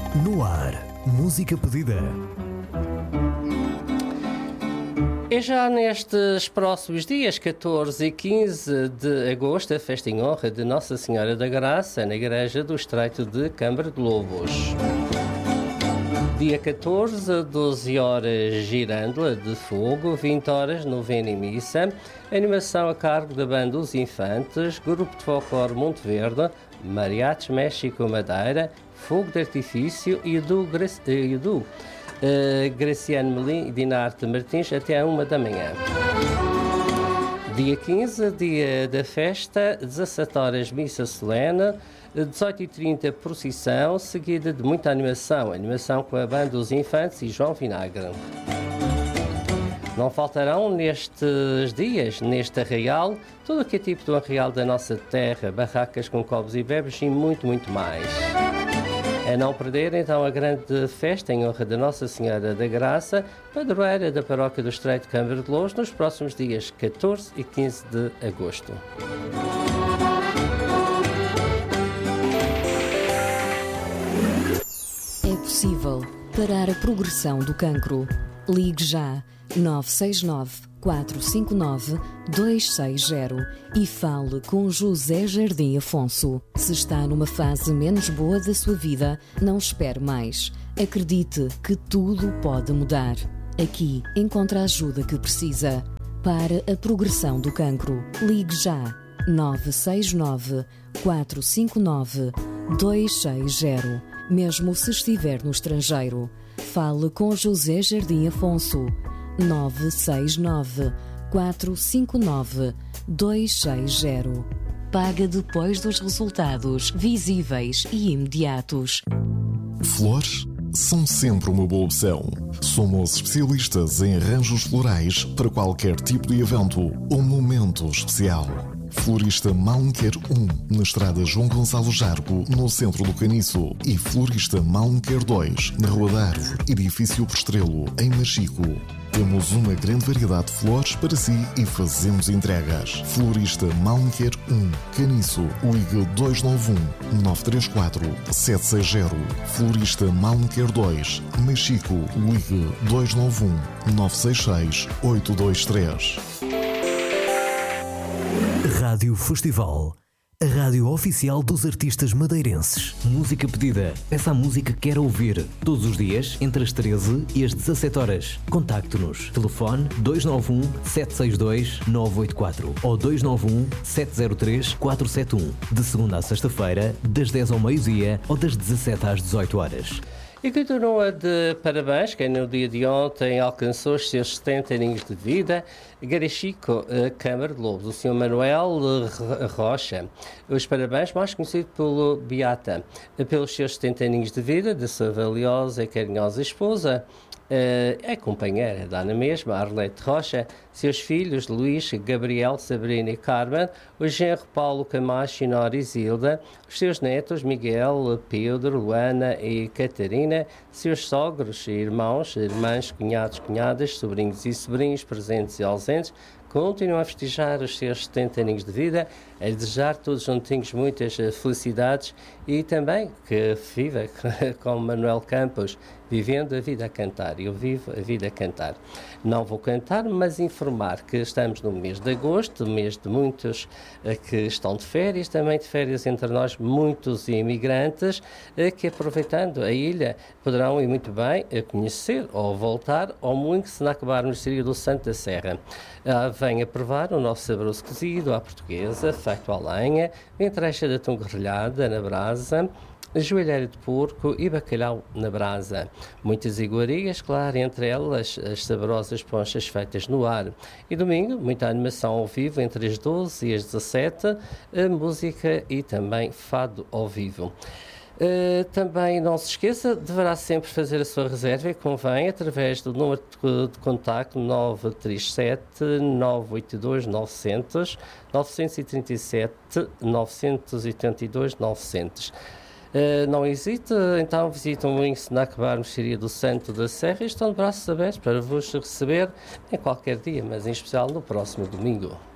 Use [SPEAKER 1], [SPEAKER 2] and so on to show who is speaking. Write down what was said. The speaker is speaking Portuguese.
[SPEAKER 1] No ar, música pedida.
[SPEAKER 2] É já nestes próximos dias, 14 e 15 de agosto, a festa em honra de Nossa Senhora da Graça na Igreja do Estreito de Câmara de Lobos. Dia 14, 12 horas, Girândola de Fogo, 20 horas, novena e missa, animação a cargo da Banda Os Infantes, Grupo de Folclore Monte Verde, Mariachis México Madeira, Fogo de Artifício e do Graciano Melim e Dinarte Martins até à 1 da manhã. Dia 15, dia da festa, 17 horas, missa solene, 18h30 procissão, seguida de muita animação com a Banda Os Infantes e João Vinagre. Não faltarão nestes dias, neste arraial, todo o que é tipo do arraial da nossa terra, barracas com copos e bebes e muito, muito mais. A não perder, então, a grande festa em honra da Nossa Senhora da Graça, padroeira da Paróquia do Estreito de Câmara de Lobos, nos próximos dias 14 e 15 de agosto.
[SPEAKER 3] É possível parar a progressão do cancro. Ligue já 969 459 260 e fale com José Jardim Afonso. Se está numa fase menos boa da sua vida, não espere mais. Acredite que tudo pode mudar. Aqui encontra a ajuda que precisa. Para a progressão do cancro, ligue já 969 459 260. Mesmo se estiver no estrangeiro, fale com José Jardim Afonso. 969 459 260. Paga depois dos resultados visíveis e imediatos.
[SPEAKER 4] Flores são sempre uma boa opção. Somos especialistas em arranjos florais para qualquer tipo de evento ou momento especial. Florista Malnquer 1, na estrada João Gonçalo Jargo, no centro do Caniço. E Florista Malnquer 2, na Rua da Árvore, edifício Postrelo, em Machico. Temos uma grande variedade de flores para si e fazemos entregas. Florista Malnquer 1, Caniço, ligue 291 934 760. Florista Malnquer 2, Machico, ligue 291 966 823.
[SPEAKER 1] Rádio Festival, a rádio oficial dos artistas madeirenses. Música pedida. Peça a música que quer ouvir. Todos os dias, entre as 13 e as 17 horas. Contacte-nos. Telefone 291 762 984 ou 291 703 471. De segunda a sexta-feira, das 10 ao meio-dia ou das 17 às 18 horas.
[SPEAKER 2] E continua de parabéns, quem no dia de ontem alcançou os seus 70 aninhos de vida, Garachico, Câmara de Lobos, o Sr. Manuel Rocha. Os parabéns, mais conhecido pelo Beata, pelos seus 70 aninhos de vida, de sua valiosa e carinhosa esposa, é companheira da Ana mesma, Arlete Rocha, seus filhos Luís, Gabriel, Sabrina e Carmen, o genro Paulo Camacho e Nora Isilda, os seus netos Miguel, Pedro, Luana e Catarina, seus sogros e irmãs, irmãs, cunhados, cunhadas, sobrinhos e sobrinhos, presentes e ausentes, continuam a festejar os seus 70 aninhos de vida, a desejar todos juntinhos muitas felicidades e também que viva como Manuel Campos, vivendo a vida a cantar. Eu vivo a vida a cantar. Não vou cantar, mas informar que estamos no mês de agosto, mês de muitos que estão de férias, também de férias entre nós muitos imigrantes que, aproveitando a ilha, poderão ir muito bem a conhecer ou voltar ao moinho que se não acabar no Círio do Santo da Serra. Venha provar o nosso saboroso cozido à portuguesa, feito à lenha, ventrecha de atum grelhada na brasa, joelheira de porco e bacalhau na brasa. Muitas iguarias, claro, entre elas as saborosas ponchas feitas no ar. E domingo, muita animação ao vivo entre as 12 e as 17, a música e também fado ao vivo. Também não se esqueça, deverá sempre fazer a sua reserva e convém através do número de contacto 937 982 900 937 982 900. Não hesite, então visite o moinho Senac-Bar Mexeria do Santo da Serra e estão de braços abertos para vos receber em qualquer dia, mas em especial no próximo domingo.